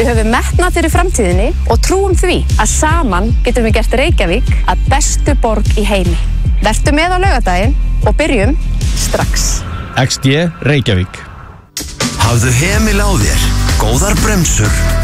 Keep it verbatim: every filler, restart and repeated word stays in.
Við höfum metnað fyrir framtíðinni og trúum því að saman getum við gert Reykjavík að bestu borg í heimi. Vertu með á laugardaginn og byrjum strax. X D Reykjavík. Hafðu hemil á þér, góðar bremsur